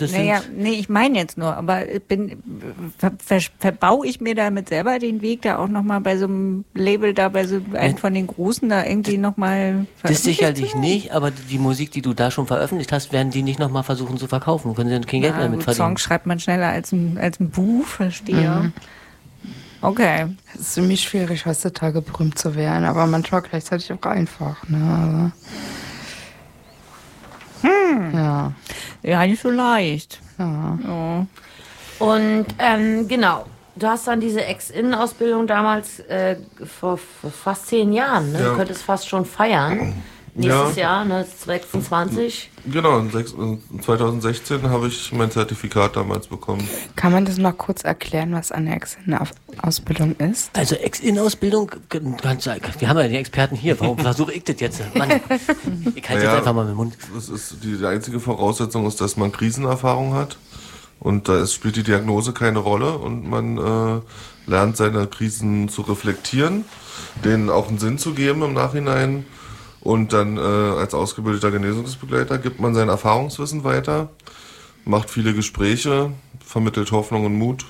Naja, nee, ich meine jetzt nur, aber verbau ich mir damit selber den Weg, da auch nochmal bei so einem Label da, bei so einem von den Großen da irgendwie nochmal das sicherlich nicht, aber die Musik, die du da schon veröffentlicht hast, werden die nicht nochmal versuchen zu verkaufen. Können sie dann kein Geld mehr mit verdienen. Songs schreibt man schneller als ein Buch, verstehe. Okay. Es ist ziemlich schwierig, heutzutage berühmt zu werden, aber manchmal gleichzeitig auch einfach, ne? Ja. Ja, nicht so leicht. Ja. Und genau, du hast dann diese Ex-In-Ausbildung damals vor fast 10 Jahren, ne? Ja. Du könntest fast schon feiern. Nächstes Jahr, ne, 26. Genau, 2016 habe ich mein Zertifikat damals bekommen. Kann man das noch kurz erklären, was eine Ex-In-Ausbildung ist? Also Ex-In-Ausbildung, wir haben ja die Experten hier, warum versuche ich das jetzt? Mann, ich halte jetzt einfach mal mit dem Mund. Das ist die einzige Voraussetzung ist, dass man Krisenerfahrung hat. Und da spielt die Diagnose keine Rolle und man lernt seine Krisen zu reflektieren, denen auch einen Sinn zu geben im Nachhinein. Und dann als ausgebildeter Genesungsbegleiter gibt man sein Erfahrungswissen weiter, macht viele Gespräche, vermittelt Hoffnung und Mut,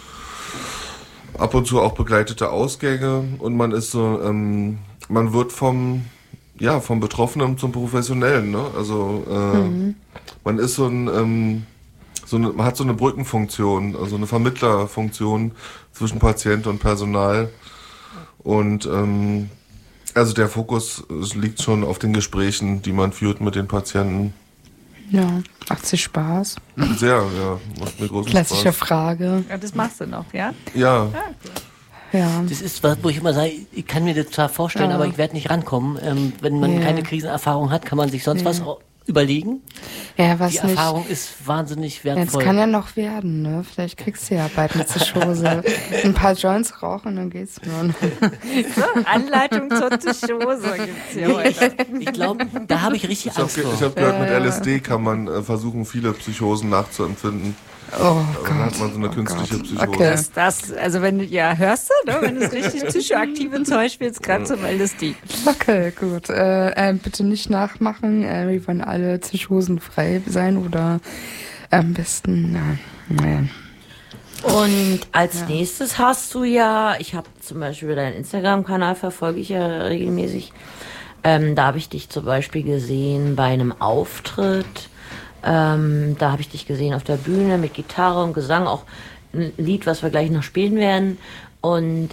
ab und zu auch begleitete Ausgänge und man ist so, man wird vom Betroffenen zum Professionellen, ne? Also man ist man hat so eine Brückenfunktion, also eine Vermittlerfunktion zwischen Patient und Personal und also der Fokus liegt schon auf den Gesprächen, die man führt mit den Patienten. Ja, macht sich Spaß? Sehr, ja. Macht mir großen Klassische Spaß. Frage. Ja, das machst du noch, ja? Ja. Ja. Das ist was, wo ich immer sage, ich kann mir das zwar vorstellen, aber ich werde nicht rankommen. Wenn man keine Krisenerfahrung hat, kann man sich sonst was überlegen. Ja, was Die nicht. Erfahrung ist wahnsinnig wertvoll. Jetzt kann ja noch werden, ne? Vielleicht kriegst du ja bald eine Psychose. Ein paar Joints rauchen, dann geht's schon. So, Anleitung zur Psychose gibt's hier heute. Ich glaube, da habe ich richtig Angst vor. Ich habe gehört, mit LSD kann man versuchen, viele Psychosen nachzuempfinden. Oh Dann hat Gott. man so eine künstliche Psychose. Okay. Also wenn du, hörst du, ne? Wenn du es richtig psychoaktive Zeug spielst, gerade zum LSD. Okay, gut. Bitte nicht nachmachen. Wir wollen alle Psychosen frei sein oder am besten, nein. Und als nächstes hast du ich habe zum Beispiel deinen Instagram-Kanal verfolge ich ja regelmäßig. Da habe ich dich zum Beispiel gesehen bei einem Auftritt. Da habe ich dich gesehen auf der Bühne mit Gitarre und Gesang, auch ein Lied, was wir gleich noch spielen werden. Und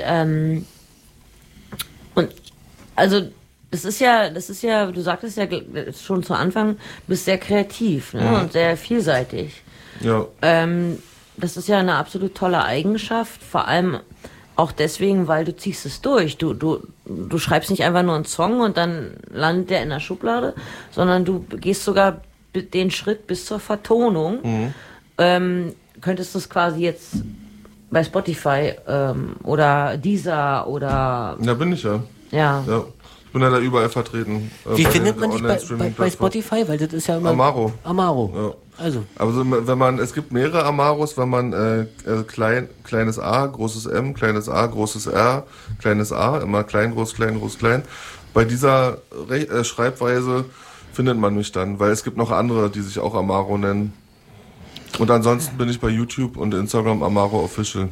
also das ist ja, du sagtest ja schon zu Anfang, du bist sehr kreativ, ne? Und sehr vielseitig. Ja. Das ist ja eine absolut tolle Eigenschaft, vor allem auch deswegen, weil du ziehst es durch. Du schreibst nicht einfach nur einen Song und dann landet der in der Schublade, sondern du gehst sogar den Schritt bis zur Vertonung. Könntest du es quasi jetzt bei Spotify oder Deezer oder... Ja, bin ich ja. Ja. Ich bin ja da überall vertreten. Wie findet man dich bei Spotify? Weil das ist ja immer... Amaro. Ja. Also es gibt mehrere Amaros, wenn man kleines A, großes M, kleines A, großes R, kleines A, immer klein, groß, klein, groß, klein. Bei dieser Schreibweise findet man mich dann, weil es gibt noch andere, die sich auch Amaro nennen. Und ansonsten bin ich bei YouTube und Instagram Amaro Official.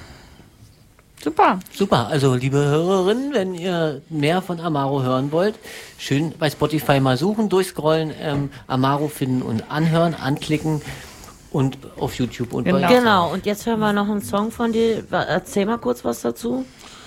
Super. Also liebe Hörerinnen, wenn ihr mehr von Amaro hören wollt, schön bei Spotify mal suchen, durchscrollen, Amaro finden und anhören, anklicken und auf YouTube und bei Genau, und jetzt hören wir noch einen Song von dir. Erzähl mal kurz was dazu.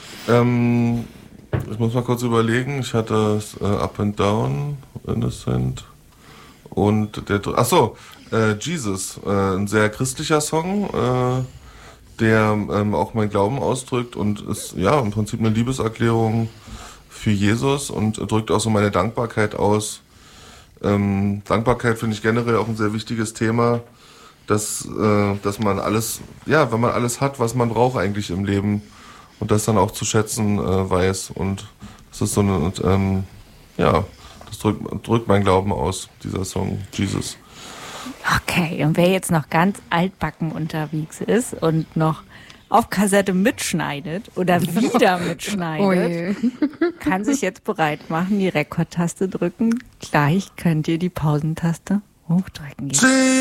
Ich muss mal kurz überlegen. Ich hatte Up and Down, Innocent und Jesus, ein sehr christlicher Song, der auch mein Glauben ausdrückt und ist ja im Prinzip eine Liebeserklärung für Jesus und drückt auch so meine Dankbarkeit aus. Dankbarkeit finde ich generell auch ein sehr wichtiges Thema, dass man alles, wenn man alles hat, was man braucht eigentlich im Leben und das dann auch zu schätzen weiß und das ist so eine, das drückt mein Glauben aus, dieser Song, Jesus. Okay, und wer jetzt noch ganz altbacken unterwegs ist und noch auf Kassette mitschneidet oder wieder mitschneidet, kann sich jetzt bereit machen, die Rekordtaste drücken. Gleich könnt ihr die Pausentaste hochdrücken.